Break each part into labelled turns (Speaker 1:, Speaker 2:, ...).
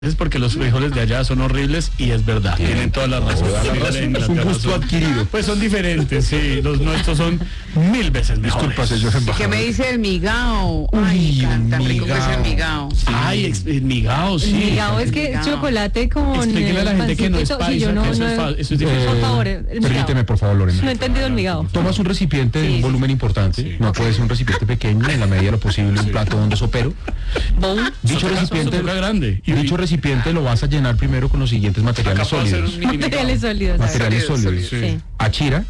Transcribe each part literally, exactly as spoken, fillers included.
Speaker 1: Es porque los frijoles de allá son horribles y es verdad, sí, tienen toda la razón.
Speaker 2: Es un gusto adquirido.
Speaker 1: Pues son diferentes, sí, los nuestros son mil veces mejores.
Speaker 2: Disculpa, señor embajador.
Speaker 3: ¿Qué me dice el migao? Ay, tan, tan rico que es el migao.
Speaker 1: Sí. Ay, ex, el migao, sí.
Speaker 4: El migao es que es chocolate con...
Speaker 1: Explíquele a la gente que no es paisa,
Speaker 4: sí, no,
Speaker 1: que eso,
Speaker 4: no,
Speaker 1: es fa- eso es diferente.
Speaker 4: Por favor, el migao.
Speaker 2: Permíteme, por favor, Lorena.
Speaker 4: No he entendido el migao.
Speaker 2: Tomas un recipiente de
Speaker 4: Sí,
Speaker 2: un
Speaker 4: sí.
Speaker 2: volumen importante,
Speaker 1: Sí.
Speaker 2: no puede ser un recipiente pequeño, en la medida de lo posible un
Speaker 1: Sí.
Speaker 2: plato donde sopero.
Speaker 4: Bowl.
Speaker 2: Dicho
Speaker 1: Eso
Speaker 2: recipiente,
Speaker 1: toca grande. Y-
Speaker 2: dicho recipiente lo vas a llenar primero con los siguientes materiales
Speaker 1: Acá puedo hacer
Speaker 2: sólidos.
Speaker 1: un mini migao.
Speaker 4: Materiales sólidos. a ver.
Speaker 2: Materiales
Speaker 3: Sólidos,
Speaker 2: sólidos.
Speaker 4: Sí.
Speaker 2: Achira,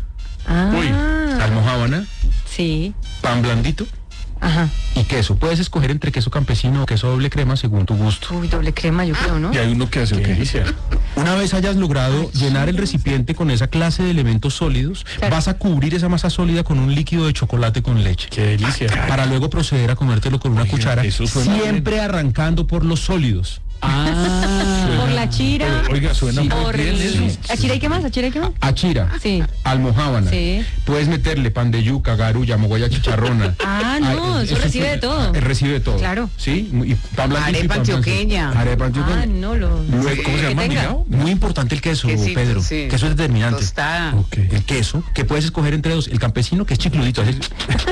Speaker 4: Ah.
Speaker 2: almojábana,
Speaker 4: Sí.
Speaker 2: pan blandito
Speaker 4: Ajá.
Speaker 2: y queso. Puedes escoger entre queso campesino o queso doble crema según tu gusto.
Speaker 4: Uy, doble crema, yo creo, ¿no?
Speaker 2: Y hay uno que hace
Speaker 1: Qué
Speaker 2: ¿qué?
Speaker 1: delicia.
Speaker 2: Una vez hayas logrado
Speaker 4: Ay,
Speaker 2: llenar el
Speaker 4: sí.
Speaker 2: recipiente con esa clase de elementos sólidos,
Speaker 4: Claro.
Speaker 2: vas a cubrir esa masa sólida con un líquido de chocolate con leche.
Speaker 1: Qué delicia.
Speaker 2: Para luego proceder a comértelo con una
Speaker 1: Oiga,
Speaker 2: cuchara,
Speaker 1: eso suena
Speaker 2: siempre arrancando por los sólidos.
Speaker 1: Ah.
Speaker 4: Por la chira.
Speaker 2: Oiga, suena
Speaker 4: Por el... ¿Achira y qué más? ¿Achira y qué más?
Speaker 2: Achira,
Speaker 4: Sí.
Speaker 2: almojábana,
Speaker 4: Sí.
Speaker 2: puedes meterle pan de yuca, garulla, mogolla, chicharrona.
Speaker 4: Ah, no,
Speaker 2: Ay,
Speaker 4: eso recibe de todo.
Speaker 2: eh, Recibe de todo.
Speaker 4: Claro.
Speaker 2: Sí, y pan blandito y
Speaker 3: Arepa
Speaker 2: pan francés.
Speaker 3: antioqueña.
Speaker 2: Arepa antioqueña.
Speaker 4: Ah, no, lo...
Speaker 2: Luego, ¿cómo se
Speaker 4: que
Speaker 2: llama?
Speaker 4: tenga.
Speaker 2: ¿Migao? Muy importante el queso,
Speaker 3: Quesito,
Speaker 2: Pedro.
Speaker 3: sí.
Speaker 2: Queso es determinante.
Speaker 3: Tostada.
Speaker 2: Ok. El queso, que puedes escoger entre dos. El campesino, que es chicludito, así.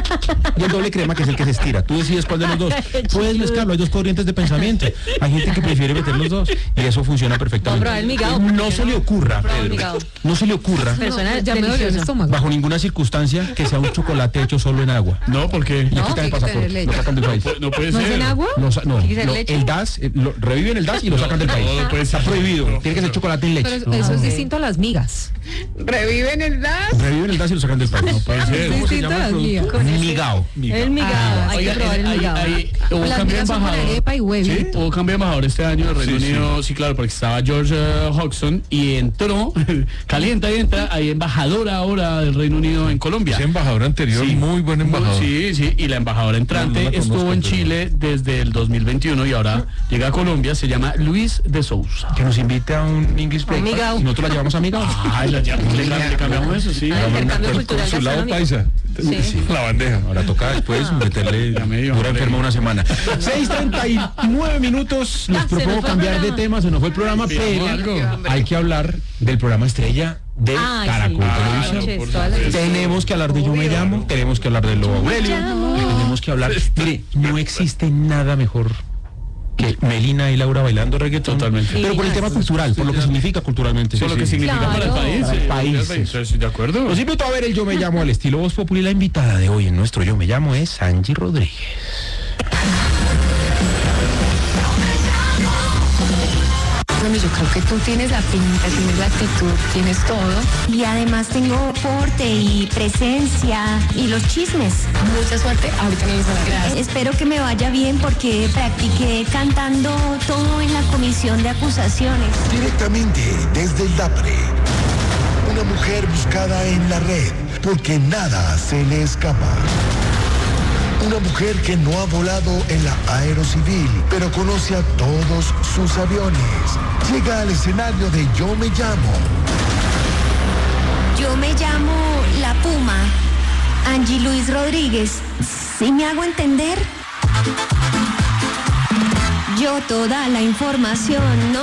Speaker 2: Y el doble crema, que es el que se estira. Tú decides cuál de los dos. Puedes
Speaker 4: Chicludo.
Speaker 2: mezclarlo, hay dos corrientes de pensamiento. Hay gente que prefiere meter los dos y eso funciona perfectamente.
Speaker 4: Vamos a probar el migao,
Speaker 2: No
Speaker 4: porque
Speaker 2: se le
Speaker 4: no-
Speaker 2: ocurra,
Speaker 4: probar el
Speaker 2: Pedro.
Speaker 4: migao.
Speaker 2: No se le ocurra,
Speaker 4: Persona
Speaker 5: Ya me dolió el
Speaker 4: deliciosa.
Speaker 5: estómago.
Speaker 2: bajo ninguna circunstancia, que sea un chocolate hecho solo en agua.
Speaker 1: No, porque
Speaker 2: Y
Speaker 5: No,
Speaker 2: aquí está el
Speaker 5: tiene que
Speaker 2: pasaporte.
Speaker 5: tener
Speaker 2: Lo
Speaker 5: leche.
Speaker 2: sacan del país.
Speaker 1: no puede
Speaker 4: ¿No
Speaker 1: ser.
Speaker 4: es en agua?
Speaker 2: Lo sa- no,
Speaker 4: ¿Tiene que ser
Speaker 2: lo-
Speaker 4: leche?
Speaker 2: el D A S, eh, lo- reviven el D A S y lo
Speaker 1: No,
Speaker 2: sacan del
Speaker 1: no,
Speaker 2: país.
Speaker 1: no puede ser.
Speaker 2: Está prohibido.
Speaker 1: No,
Speaker 2: Tiene que ser
Speaker 1: no.
Speaker 2: chocolate en leche.
Speaker 5: Pero eso
Speaker 4: Ah,
Speaker 5: es
Speaker 4: ok.
Speaker 5: distinto a las migas.
Speaker 3: ¿Reviven el D A S?
Speaker 2: Reviven el D A S y lo sacan del país. No puede ser. ¿Cómo se
Speaker 5: Distinto
Speaker 2: llama
Speaker 5: a
Speaker 2: el
Speaker 5: las migas.
Speaker 2: producto?
Speaker 4: Con ese-
Speaker 2: Migao.
Speaker 4: El migao,
Speaker 5: Ah,
Speaker 4: hay
Speaker 1: Oiga,
Speaker 4: que probar el
Speaker 1: ahí-
Speaker 4: migao.
Speaker 1: ahí- hubo
Speaker 5: Las
Speaker 1: cambio de
Speaker 5: migas son con
Speaker 1: embajador.
Speaker 5: arepa y huevo.
Speaker 1: Sí, hubo cambio de embajador este año de Reino
Speaker 2: Sí, sí.
Speaker 1: Unido, sí, claro, porque estaba George eh, Hodgson y entró, calienta y entra, hay embajadora ahora del Reino Unido en Colombia.
Speaker 6: Ese embajador anterior,
Speaker 1: Sí.
Speaker 6: muy buen embajador.
Speaker 1: Sí, sí, y la embajadora entrante
Speaker 6: No, no la
Speaker 1: estuvo
Speaker 6: conozco,
Speaker 1: en
Speaker 6: pero-
Speaker 1: Chile desde el dos mil veintiuno y ahora llega a Colombia, se llama Luis de Sousa.
Speaker 2: Que nos invite a un English breakfast.
Speaker 4: migao.
Speaker 2: Y nosotros la llevamos a Migao.
Speaker 1: Ay, la llamamos, le, le cambiamos eso, sí.
Speaker 4: Ah, intercambio cultural
Speaker 6: Consulado
Speaker 4: gastronómico.
Speaker 6: paisa.
Speaker 4: Sí.
Speaker 6: La bandeja.
Speaker 2: Ahora toca después meterle
Speaker 1: Ya me dio
Speaker 2: dura
Speaker 1: hambre.
Speaker 2: enferma una semana. seis treinta y nueve minutos. Les
Speaker 4: Ah, se
Speaker 2: propongo
Speaker 4: nos fue el
Speaker 2: cambiar de
Speaker 4: programa.
Speaker 2: tema. Se nos fue el programa,
Speaker 1: Pidamos
Speaker 2: pero
Speaker 1: algo.
Speaker 2: hay que hablar del programa estrella de
Speaker 4: Ay,
Speaker 2: Caracol
Speaker 4: sí.
Speaker 2: Televisión.
Speaker 4: Noches,
Speaker 1: por
Speaker 4: todas las
Speaker 1: supuesto.
Speaker 4: noches.
Speaker 2: Tenemos que hablar de Yo Me Llamo, tenemos que hablar de Lobo Aurelio,
Speaker 4: llamo.
Speaker 2: tenemos que hablar. Mire, no existe nada mejor que Melina y Laura bailando reggaetón.
Speaker 1: Totalmente.
Speaker 2: Pero por el tema cultural, por lo que significa culturalmente.
Speaker 1: Por lo que significa para el
Speaker 4: Claro.
Speaker 1: país.
Speaker 2: Para el
Speaker 1: eh,
Speaker 2: país.
Speaker 1: ¿Estoy de acuerdo?
Speaker 2: Los invito a ver el Yo Me Llamo al estilo Voz Populi. La invitada de hoy en nuestro Yo Me Llamo es Angie Rodríguez.
Speaker 5: Bueno, yo creo que tú tienes la pinta, tienes la actitud, tienes todo.
Speaker 7: Y además tengo porte y presencia y los chismes.
Speaker 5: Mucha suerte. Ahorita no les van a gracias.
Speaker 7: Espero que me vaya bien porque practiqué cantando todo en la comisión de acusaciones.
Speaker 8: Directamente desde el DAPRE. Una mujer buscada en la red porque nada se le escapa. Una mujer que no ha volado en la aerocivil, pero conoce a todos sus aviones. Llega al escenario de Yo Me Llamo.
Speaker 7: Yo me llamo La Puma, Angie Luis Rodríguez. ¿Sí me hago entender? Yo toda la información no